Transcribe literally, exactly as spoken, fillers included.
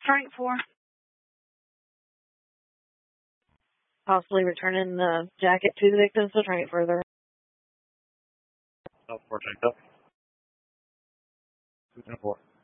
Frank four. Possibly returning the jacket to the victim, so trying it further. Oh, four checked up. two ten four.